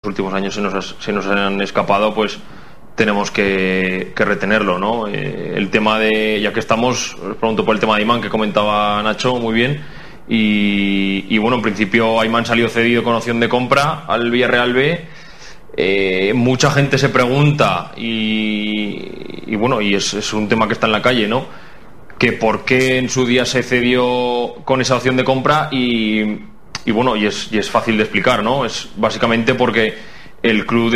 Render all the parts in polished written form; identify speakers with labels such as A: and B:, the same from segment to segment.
A: últimos años se nos han escapado, pues tenemos que retenerlo, ¿no? El tema de, ya que estamos, os pregunto por el tema de Aimán, que comentaba Nacho muy bien, y bueno, en principio Aimán salió cedido con opción de compra al Villarreal B. Mucha gente se pregunta, y bueno, y es un tema que está en la calle, ¿no? Que por qué en su día se cedió con esa opción de compra, y bueno, y es fácil de explicar, ¿no? Es básicamente porque el club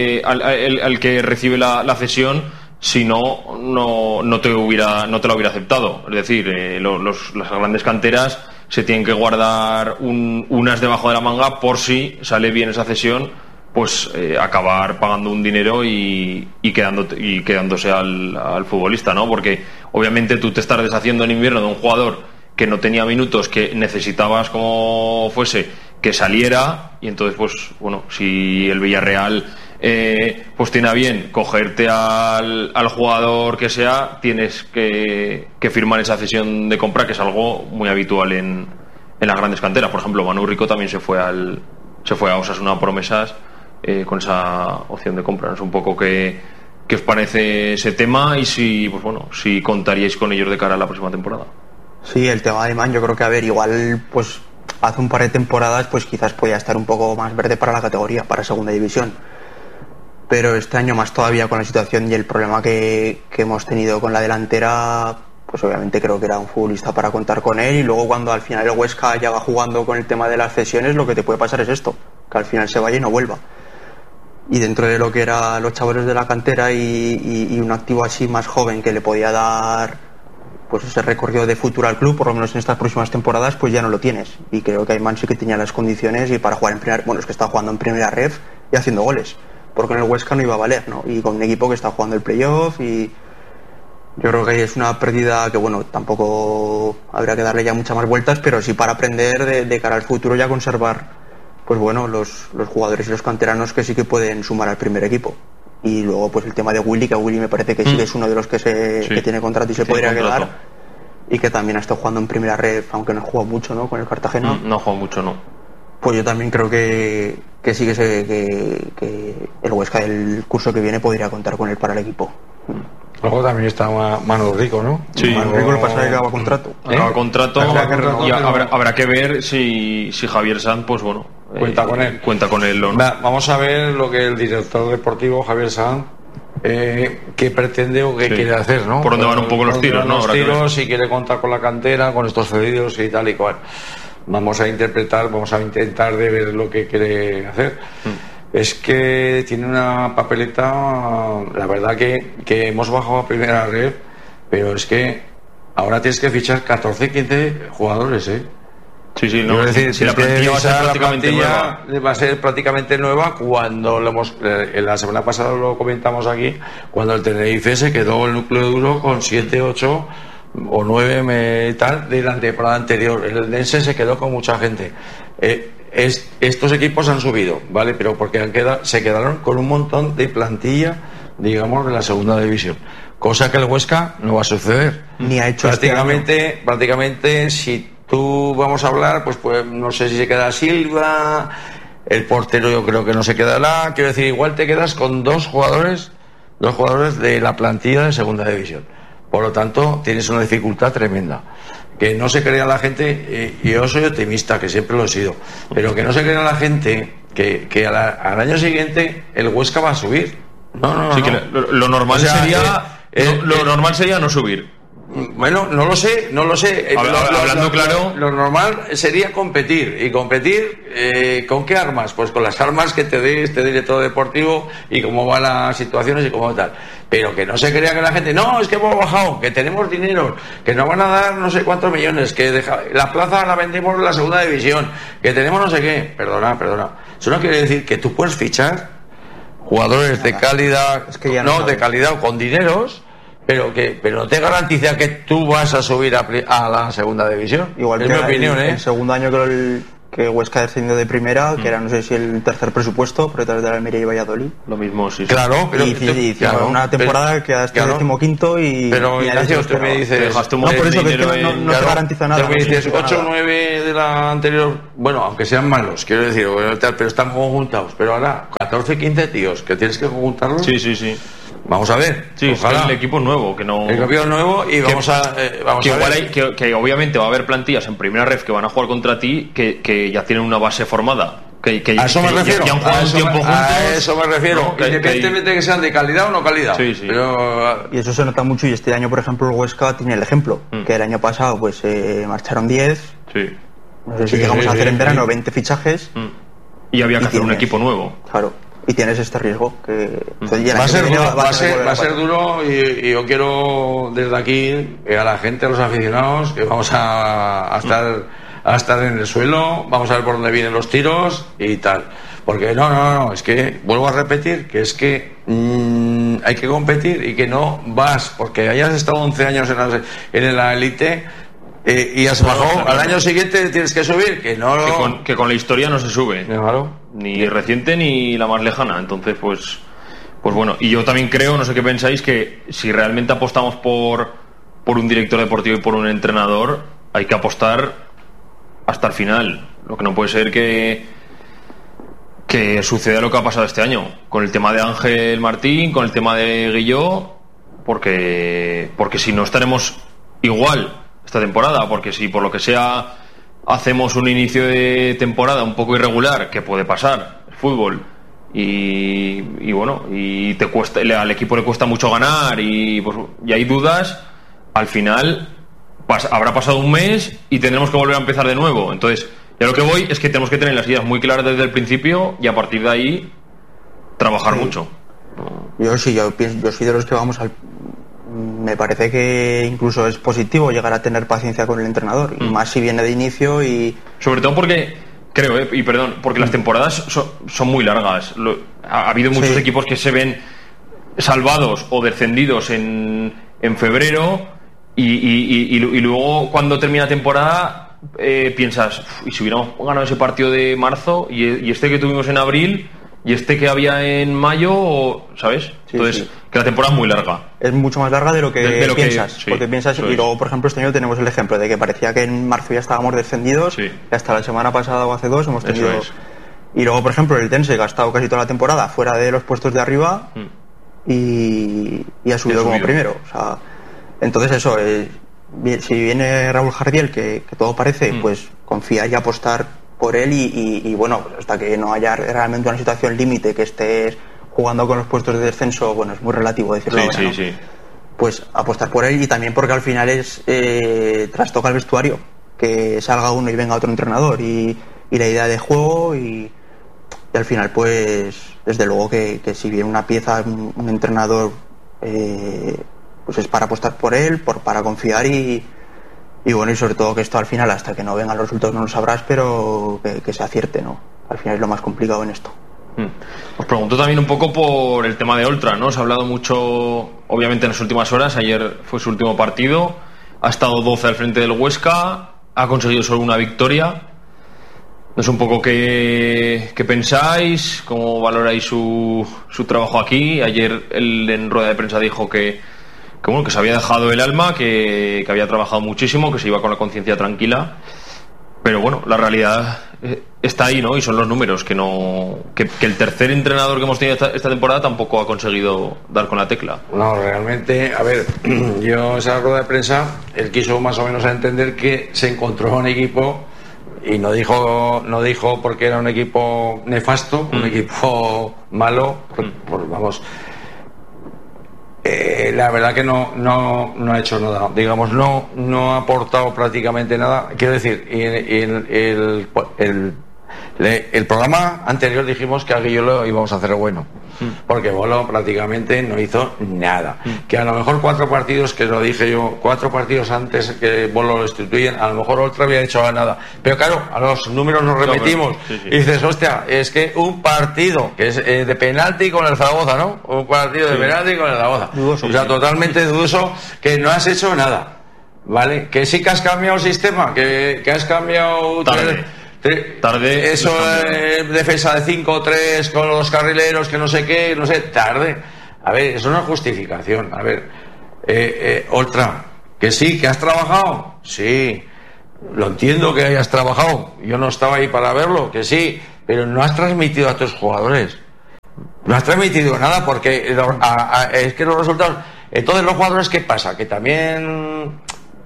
A: al que recibe la cesión, si no te lo hubiera aceptado. Es decir, las grandes canteras se tienen que guardar unas debajo de la manga por si sale bien esa cesión, pues acabar pagando un dinero y quedándose al futbolista, ¿no? Porque obviamente tú te estás deshaciendo en invierno de un jugador que no tenía minutos, que necesitabas como fuese que saliera, y entonces pues bueno, si el Villarreal pues tiene a bien cogerte al jugador que sea, tienes que firmar esa cesión de compra, que es algo muy habitual en las grandes canteras. Por ejemplo, Manu Rico también se fue a Osasuna Promesas con esa opción de compra. Es un poco qué os parece ese tema, y si contaríais con ellos de cara a la próxima temporada.
B: Sí, el tema de Aimán, yo creo que, a ver, igual pues hace un par de temporadas pues quizás podía estar un poco más verde para la categoría, para segunda división, pero este año más todavía, con la situación y el problema que hemos tenido con la delantera, pues obviamente creo que era un futbolista para contar con él. Y luego, cuando al final el Huesca ya va jugando con el tema de las cesiones, lo que te puede pasar es esto, que al final se vaya y no vuelva. Y dentro de lo que eran los chavales de la cantera y un activo así más joven que le podía dar pues ese recorrido de futuro al club, por lo menos en estas próximas temporadas, pues ya no lo tienes. Y creo que Aimán sí que tenía las condiciones, y para jugar en primera, bueno, es que está jugando en primera ref y haciendo goles, porque en el Huesca no iba a valer, ¿no? Y con un equipo que está jugando el playoff, y yo creo que ahí es una pérdida que, bueno, tampoco habría que darle ya muchas más vueltas, pero sí para aprender de cara al futuro, ya conservar, pues bueno, los jugadores y los canteranos que sí que pueden sumar al primer equipo. Y luego pues el tema de Willy, que Willy me parece que sí que es uno de los que que tiene contrato y se podría quedar, y que también ha estado jugando en primera red, aunque no ha jugado mucho, ¿no?, con el Cartagena.
A: No ha jugado mucho, no.
B: Pues yo también creo que sí que el Huesca del curso que viene podría contar con él para el equipo.
C: Luego también está Manu Rico, ¿no?
A: Sí,
B: Manu Rico, lo pasa que acaba contrato.
A: Acaba contrato, y habrá que ver si Javier Sanz, pues bueno, cuenta con él o no.
C: Vamos a ver lo que el director deportivo Javier Sanz qué pretende o qué quiere hacer, ¿no?
A: Por dónde van un poco los tiros, ¿no?
C: Los tiros, si quiere contar con la cantera, con estos cedidos y tal y cual. Vamos a intentar de ver lo que quiere hacer. Es que tiene una papeleta, la verdad que hemos bajado a primera red, pero es que ahora tienes que fichar 14, 15 jugadores,
A: Sí, no.
C: Es decir,
A: si la plantilla
C: va a ser prácticamente nueva, cuando la semana pasada lo comentamos aquí, cuando el Tenerife se quedó el núcleo duro con 7, 8 o 9 tal de la temporada anterior. El Dense se quedó con mucha gente. Estos equipos han subido, ¿vale? Pero porque se quedaron con un montón de plantilla, digamos, de la segunda división. Cosa que el Huesca no va a suceder.
B: Ni ha hecho
C: prácticamente, si tú vamos a hablar, pues no sé si se queda Silva, el portero yo creo que no se quedará. Quiero decir, igual te quedas con dos jugadores de la plantilla de segunda división. Por lo tanto, tienes una dificultad tremenda. Que no se crea la gente, y yo soy optimista, que siempre lo he sido, pero que no se crea la gente que al año siguiente el Huesca va a subir. No.
A: Que lo normal normal sería no subir.
C: Bueno, no lo sé.
A: Hablando claro,
C: lo normal sería competir. ¿Y competir con qué armas? Pues con las armas que te dé este director deportivo y cómo van las situaciones y cómo tal. Pero que no se crea que la gente, no, es que hemos bajado, que tenemos dinero, que nos van a dar no sé cuántos millones, que la plaza la vendemos en la segunda división, que tenemos no sé qué. Perdona. Eso no quiere decir que tú puedes fichar jugadores de calidad, de calidad o con dineros, pero no te garantiza que tú vas a subir a la segunda división.
B: Igual
C: es
B: que
C: mi opinión,
B: el segundo año, creo, que Huesca descendió de primera, que era no sé si el tercer presupuesto, por detrás de la Almería y Valladolid.
A: Lo mismo, sí.
C: Claro, pero
B: hicieron una temporada que hasta el 15º y...
C: Pero Ignacio, tú me dices...
B: No, por eso que no te garantiza nada.
C: Tú me dices 8 o 9 de la anterior, bueno, aunque sean malos, quiero decir, pero están conjuntados. Pero ahora, 14, 15 tíos, que tienes que conjuntarlos.
A: Sí.
C: Vamos a ver.
A: Sí, ojalá. El equipo es nuevo, que no...
C: El equipo es nuevo y vamos a
A: igual
C: ver.
A: Que obviamente va a haber plantillas en primera ref que van a jugar contra ti que ya tienen una base formada.
C: A eso me refiero.
A: Ya han jugado un tiempo juntos.
C: A eso me refiero. ¿No? Independientemente de que sean de calidad o no calidad.
A: Sí.
C: Pero...
B: Y eso se nota mucho, y este año, por ejemplo, el Huesca tiene el ejemplo, que el año pasado pues marcharon 10.
A: Sí.
B: No sé si llegamos a hacer en verano 20 fichajes.
A: Y había que hacer un equipo nuevo.
B: Claro. Y tienes este riesgo que
C: va a ser duro, y yo quiero desde aquí a la gente, a los aficionados, que vamos a estar en el suelo, vamos a ver por dónde vienen los tiros y tal, porque no, es que vuelvo a repetir que es que hay que competir y que no vas porque hayas estado 11 años en la élite y has bajado, al año siguiente tienes que subir, que
A: con la historia no se sube,
C: claro,
A: ni reciente ni la más lejana. Entonces pues bueno, y yo también creo, no sé qué pensáis, que si realmente apostamos por un director deportivo y por un entrenador, hay que apostar hasta el final. Lo que no puede ser que suceda lo que ha pasado este año con el tema de Ángel Martín, con el tema de Guilló, porque si no estaremos igual esta temporada, porque si por lo que sea hacemos un inicio de temporada un poco irregular, que puede pasar, el fútbol, y bueno, y te cuesta, al equipo le cuesta mucho ganar y hay dudas, al final habrá pasado un mes y tendremos que volver a empezar de nuevo. Entonces, ya lo que voy es que tenemos que tener las ideas muy claras desde el principio y a partir de ahí trabajar mucho.
B: Yo soy de los que me parece que incluso es positivo llegar a tener paciencia con el entrenador, y más si viene de inicio. Y
A: sobre todo porque creo, porque las temporadas son muy largas. Ha habido muchos equipos que se ven salvados o descendidos en febrero y luego cuando termina la temporada piensas, y si hubiéramos ganado ese partido de marzo y este que tuvimos en abril y este que había en mayo, ¿sabes? Entonces, que la temporada es muy larga.
B: Es mucho más larga de lo que piensas. Porque piensas, y luego, por ejemplo, este año tenemos el ejemplo de que parecía que en marzo ya estábamos descendidos, y hasta la semana pasada o hace 2 hemos tenido... Y luego, por ejemplo, el Tense ha estado casi toda la temporada fuera de los puestos de arriba y ha subido como primero. O sea, entonces eso, si viene Raúl Jardiel, que todo parece, pues confiar y apostar por él y bueno, hasta que no haya realmente una situación límite que estés jugando con los puestos de descenso, bueno, es muy relativo decirlo ahora, ¿no? Pues apostar por él, y también porque al final trastoca el vestuario, que salga uno y venga otro entrenador y la idea de juego y al final pues desde luego que si viene una pieza, un entrenador, pues es para apostar por él, para confiar y bueno, y sobre todo que esto al final, hasta que no vengan los resultados no lo sabrás, pero que se acierte, ¿no? Al final es lo más complicado en esto.
A: Os pregunto también un poco por el tema de Oltra, ¿no? Se ha hablado mucho, obviamente, en las últimas horas. Ayer fue su último partido, ha estado 12 al frente del Huesca, ha conseguido solo una victoria. No sé un poco qué pensáis, cómo valoráis su trabajo aquí. Ayer él en rueda de prensa dijo que se había dejado el alma, que había trabajado muchísimo, que se iba con la conciencia tranquila, pero bueno, la realidad está ahí, ¿no? Y son los números, que el tercer entrenador que hemos tenido esta temporada tampoco ha conseguido dar con la tecla.
C: No, realmente, a ver, yo esa rueda de prensa, él quiso más o menos entender que se encontró un equipo, y no dijo porque era un equipo nefasto, un equipo malo, vamos. La verdad que no ha hecho nada, digamos, no ha aportado prácticamente nada. Quiero decir, el programa anterior dijimos que a Guillolo íbamos a hacer bueno, porque Bolo prácticamente no hizo nada. Que a lo mejor 4 partidos, que lo dije yo, 4 partidos antes que Bolo lo destituyen, a lo mejor otra había hecho nada. Pero claro, a los números nos repetimos. Y dices, hostia, es que un partido que es de penalti con el Zaragoza, ¿no? Un partido de penalti con el Zaragoza.
B: Dudoso,
C: o sea, totalmente dudoso, que no has hecho nada. ¿Vale? Que sí que has cambiado el sistema, que has cambiado...
A: Tarde.
C: Eso, defensa de 5-3 con los carrileros, que no sé qué, no sé, tarde. A ver, eso no es justificación. A ver, otra, que sí, que has trabajado, sí. Lo entiendo que hayas trabajado, yo no estaba ahí para verlo, que sí, pero no has transmitido a tus jugadores. No has transmitido nada porque es que los resultados... Entonces los jugadores, ¿qué pasa? Que también...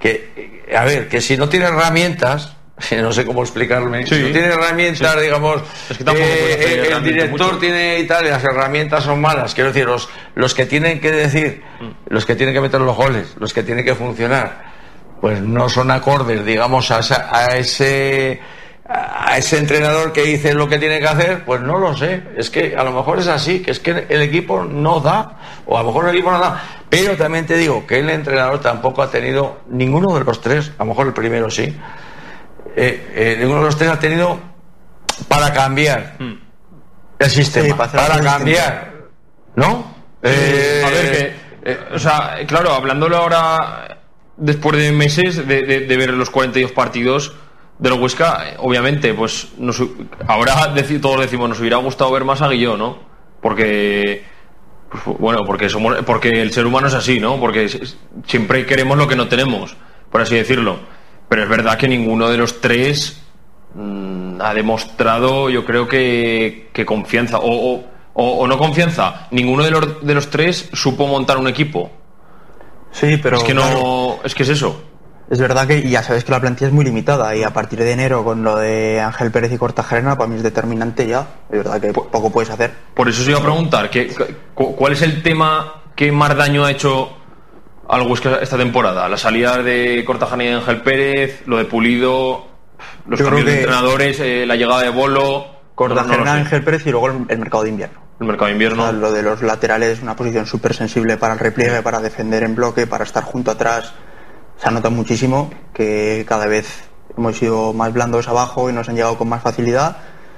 C: a ver, que si no tienen herramientas, no sé cómo explicarme, si no tienen herramientas, digamos,
A: es que
C: el director mucho. Tiene y tal, y las herramientas son malas, quiero decir, los que tienen que decir, los que tienen que meter los goles, los que tienen que funcionar, pues no son acordes, digamos, a ese entrenador que dice lo que tiene que hacer, pues no lo sé. Es que a lo mejor es así, que es que el equipo no da, o a lo mejor el equipo no da. Pero también te digo que el entrenador tampoco ha tenido, ninguno de los tres, a lo mejor el primero sí, ninguno de los tres ha tenido para cambiar el sistema, sí, para cambiar, ¿no?
A: A ver, o sea, claro, hablándolo ahora, después de meses de ver los 42 partidos del Huesca, obviamente, pues ahora todos decimos, nos hubiera gustado ver más a Guilló, ¿no? Porque, pues, bueno, porque el ser humano es así, ¿no? Porque siempre queremos lo que no tenemos, por así decirlo. Pero es verdad que ninguno de los tres ha demostrado, yo creo que confianza, o no confianza. Ninguno de los tres supo montar un equipo.
B: Sí, pero
A: es que no, es que es eso.
B: Es verdad que ya sabes que la plantilla es muy limitada y a partir de enero con lo de Ángel Pérez y Kortajarena para mí es determinante ya. Es verdad que poco puedes hacer.
A: Por eso os iba a preguntar, ¿cuál es el tema que más daño ha hecho al Huesca esta temporada? La salida de Kortajarena y Ángel Pérez, lo de Pulido, los cambios de entrenadores, la llegada de Bolo...
B: Kortajarena, Ángel Pérez y luego el mercado de invierno.
A: El mercado de invierno.
B: O sea, lo de los laterales, una posición súper sensible para el repliegue, para defender en bloque, para estar junto atrás. Se ha notado muchísimo que cada vez hemos sido más blandos abajo y nos han llegado con más facilidad.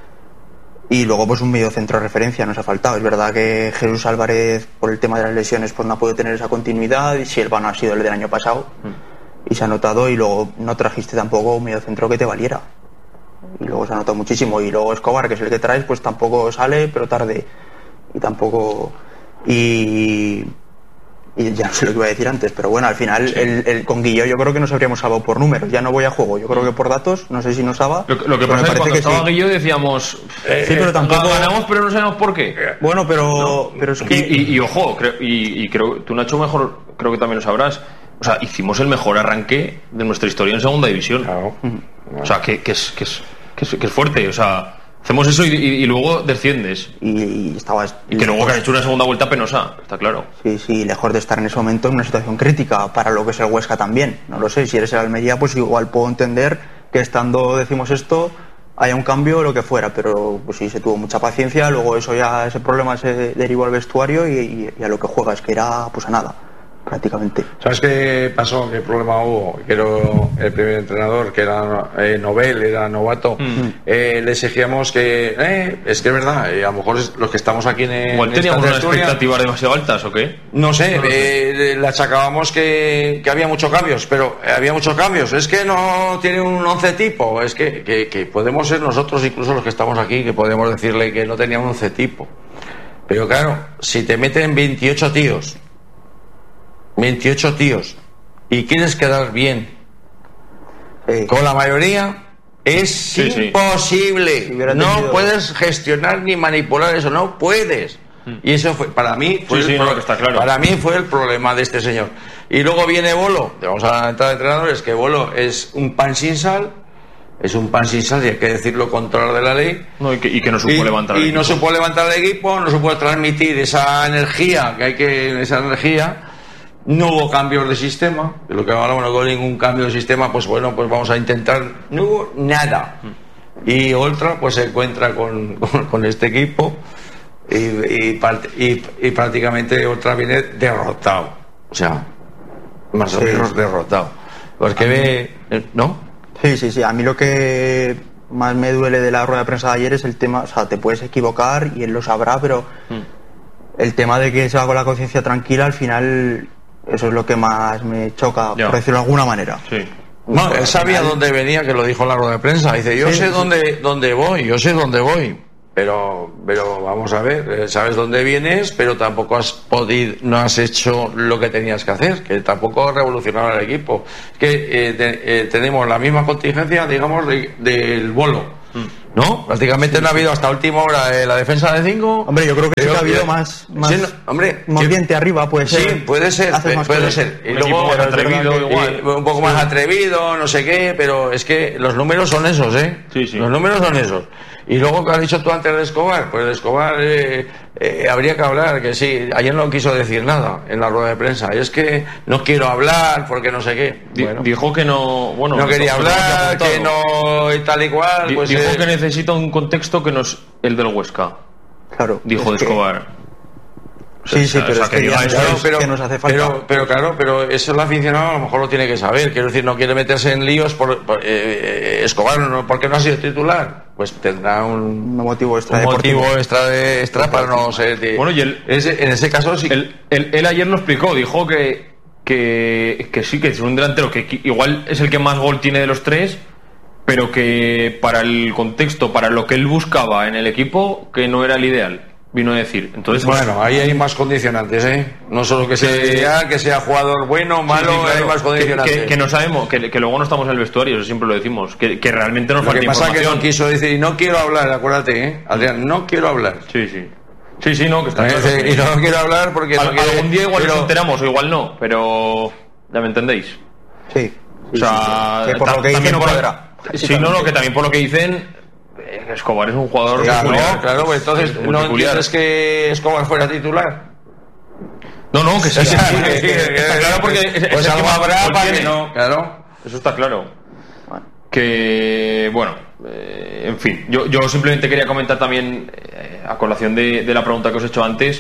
B: Y luego pues un medio centro de referencia nos ha faltado. Es verdad que Jesús Álvarez, por el tema de las lesiones, pues no ha podido tener esa continuidad, y Silva no ha sido el del año pasado y se ha notado. Y luego no trajiste tampoco un medio centro que te valiera, y luego se ha notado muchísimo. Y luego Escobar, que es el que traes, pues tampoco sale, pero tarde, y tampoco... Y ya no sé lo que iba a decir antes, pero bueno, al final el con Guilló yo creo que nos habríamos salvado por números. Ya no voy a juego, yo creo que por datos, no sé si nos salva.
A: Lo que pasa es que cuando estaba sí. Guilló decíamos
B: sí, pero tampoco
A: ganamos, pero no sabemos por qué.
B: Bueno, pero es que...
A: y ojo, creo tú, Nacho, mejor creo que también lo sabrás. O sea, hicimos el mejor arranque de nuestra historia en segunda división.
C: Claro.
A: O sea, que es fuerte, o sea... Hacemos eso y luego desciendes.
B: Y
A: que luego que has hecho una segunda vuelta penosa, está claro.
B: Sí, lejos de estar en ese momento en una situación crítica para lo que es el Huesca también. No lo sé, si eres el Almería, pues igual puedo entender que estando, decimos esto, haya un cambio o lo que fuera, pero pues sí, se tuvo mucha paciencia, luego ese problema se derivó al vestuario y a lo que juega, es que era pues a nada, prácticamente.
C: ¿Sabes qué pasó? ¿Qué problema hubo? Que era el primer entrenador, que era Nobel, era novato. Le exigíamos que... es que es verdad, a lo mejor los que estamos aquí en...
A: Igual teníamos unas expectativas demasiado altas, ¿o qué?
C: No sé, le achacábamos que había muchos cambios, pero había muchos cambios. Es que no tiene un 11 tipo, es que podemos ser nosotros, incluso los que estamos aquí, que podemos decirle que no tenía un 11 tipo. Pero claro, si te meten 28 tíos y quieres quedar bien con la mayoría, es imposible. No puedes gestionar ni manipular eso, no puedes. Y eso fue, para mí fue
A: está claro.
C: Para mí fue el problema de este señor. Y luego viene Bolo, vamos a la entrada de entrenadores, que Bolo es un pan sin sal. Es un pan sin sal, y hay que decirlo, controlar de la ley.
A: No, y que no supo levantar el equipo.
C: Y no supo levantar el equipo, no supo transmitir esa energía esa energía. No hubo cambios de sistema, de lo que hablamos, no hubo ningún cambio de sistema, pues bueno, pues vamos a intentar. No hubo nada. Y Oltra pues se encuentra con este equipo y prácticamente Oltra viene derrotado. O sea, más o menos derrotado. Porque ¿no?
B: Sí. A mí lo que más me duele de la rueda de prensa de ayer es el tema, o sea, te puedes equivocar y él lo sabrá, pero el tema de que se va con la conciencia tranquila, al final... Eso es lo que más me choca, por decirlo de alguna manera.
A: Sí.
C: No, él sabía dónde venía, que lo dijo en la rueda de prensa. Dice, yo sé dónde voy, pero vamos a ver, sabes dónde vienes, pero tampoco no has hecho lo que tenías que hacer, que tampoco has revolucionado el equipo. Es que tenemos la misma contingencia, digamos, del bolo. ¿No? Prácticamente no ha habido hasta última hora la defensa de 5.
B: Hombre, yo creo que sí que ha habido más diente arriba, puede ser.
C: Sí, puede ser. Y luego un poco más atrevido, no sé qué, pero es que los números son esos, ¿eh?
A: Sí.
C: Los números son esos. Y luego, que has dicho tú antes de Escobar, pues de Escobar habría que hablar, que sí, ayer no quiso decir nada en la rueda de prensa. Y es que no quiero hablar porque no sé qué.
A: Bueno, dijo que no... Bueno,
C: no quería hablar, que no y tal y cual. Pues
A: dijo que necesita un contexto que no es el del Huesca.
B: Claro.
A: Dijo de Escobar.
B: Sí, pero es que nos hace falta.
C: Pero eso el aficionado a lo mejor lo tiene que saber. Quiero decir, no quiere meterse en líos Escobar, ¿por qué no ha sido titular? Pues tendrá un motivo extra para no ser.
A: Bueno, y en ese caso sí. Él ayer lo explicó, dijo que sí, que es un delantero que igual es el que más gol tiene de los tres, pero que para el contexto, para lo que él buscaba en el equipo, que no era el ideal. Vino a decir. Entonces,
C: bueno, ahí hay más condicionantes, ¿eh? No solo que sea jugador bueno, malo, sí, claro, hay más condicionantes.
A: Que no sabemos, que luego no estamos en el vestuario, eso siempre lo decimos, que realmente nos falta información.
C: Lo que pasa es que no quiso decir, y no quiero hablar, acuérdate, ¿eh? Adrián, no quiero hablar.
A: Sí, no, que está claro.
C: Y no quiero hablar porque...
A: Algún día igual nos enteramos, o igual no, pero... ¿Ya me entendéis?
B: Sí.
A: O sea...
B: Que por lo que dicen no cuadra.
A: Sí, no, que también por lo que dicen... Escobar es un jugador
C: peculiar. Claro, pues entonces ¿no entiendes que Escobar fuera titular?
A: No, que sí. Está claro, porque
C: pues algo habrá para que no. Claro.
A: Eso está claro. Que, bueno, en fin, yo simplemente quería comentar también, a colación de la pregunta que os he hecho antes,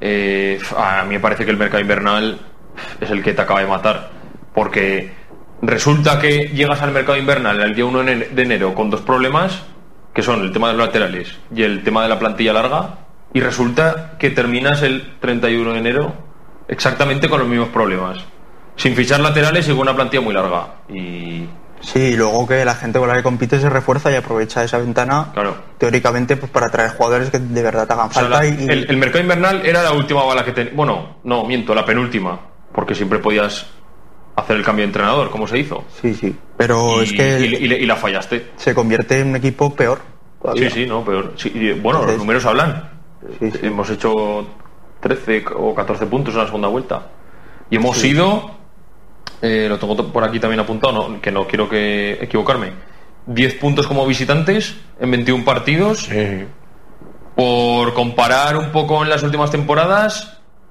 A: a mí me parece que el mercado invernal es el que te acaba de matar, porque resulta que llegas al mercado invernal el día 1 de enero con dos problemas, que son el tema de los laterales y el tema de la plantilla larga, y resulta que terminas el 31 de enero exactamente con los mismos problemas, sin fichar laterales y con una plantilla muy larga. Y
B: sí, luego que la gente con la que compite se refuerza y aprovecha esa ventana,
A: claro,
B: teóricamente, pues para traer jugadores que de verdad te hagan falta.
A: El mercado invernal era la última bala que bueno, no, miento, la penúltima, porque siempre podías hacer el cambio de entrenador, como se hizo.
B: Sí, pero es que...
A: Y la fallaste.
B: Se convierte en un equipo peor todavía.
A: Sí, peor. Sí, bueno, entonces, los números hablan. Sí. Hemos hecho 13 o 14 puntos en la segunda vuelta. Y hemos ido, lo tengo por aquí también apuntado, que no quiero equivocarme, 10 puntos como visitantes en 21 partidos.
C: Sí.
A: Por comparar un poco en las últimas temporadas...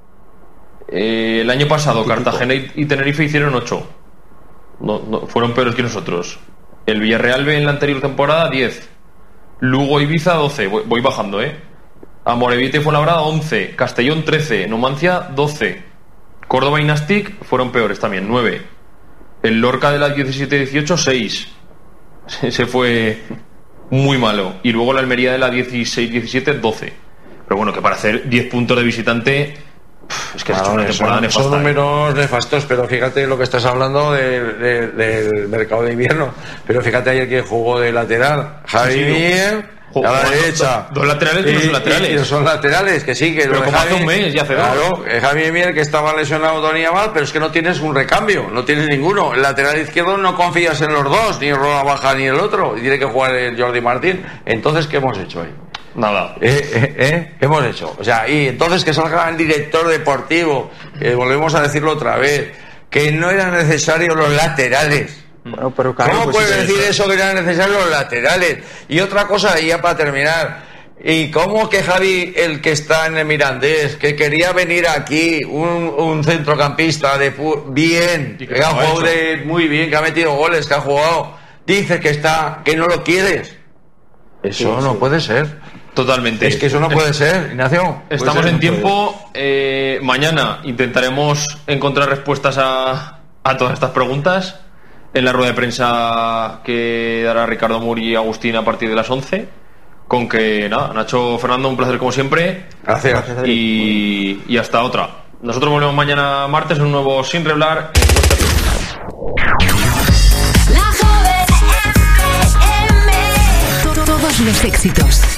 A: el año pasado Cartagena y Tenerife hicieron 8. No, fueron peores que nosotros. El Villarreal B en la anterior temporada 10. Lugo Ibiza 12. Voy bajando, Amorebieta y Fuenlabrada 11. Castellón 13. Numancia 12. Córdoba y Nastic fueron peores también, 9. El Lorca de la 17-18 6. Ese fue muy malo. Y luego la Almería de la 16-17 12. Pero bueno, que para hacer 10 puntos de visitante... Es que has hecho una temporada nefasta.
C: Son números nefastos, pero fíjate lo que estás hablando del mercado de invierno. Pero fíjate ayer que jugó de lateral Javi Mier a la derecha.
A: Dos laterales que no son laterales.
C: Y no son laterales, que sí, que
A: pero como hace un mes, ya hace dos.
C: Claro, Javi Mier, que estaba lesionado, tenía mal, pero es que no tienes un recambio, no tienes ninguno. El lateral izquierdo no confías en los dos, ni Rola Baja ni el otro, y tiene que jugar el Jordi Martín. Entonces, ¿qué hemos hecho ahí?
A: Nada.
C: ¿Qué hemos hecho? O sea, y entonces que salga el director deportivo, volvemos a decirlo otra vez, que no eran necesarios los laterales.
B: Bueno, pero claro,
C: ¿cómo
B: pues
C: puede decir eso, que eran necesarios los laterales? Y otra cosa, y ya para terminar, ¿y cómo que Javi, el que está en el Mirandés, que quería venir aquí, un centrocampista bien, que ha jugado muy bien, que ha metido goles, que ha jugado, dice que no lo quieres? Eso no puede ser.
A: Totalmente.
C: Es que eso no puede ser, Ignacio.
A: Estamos en tiempo. Mañana intentaremos encontrar respuestas a todas estas preguntas en la rueda de prensa que dará Ricardo Muri y Agustín a partir de las 11. Con que nada, Nacho, Fernando, un placer como siempre.
C: Gracias.
A: Y hasta otra. Nosotros volvemos mañana martes en un nuevo Sin Reblar.
D: Todos los éxitos.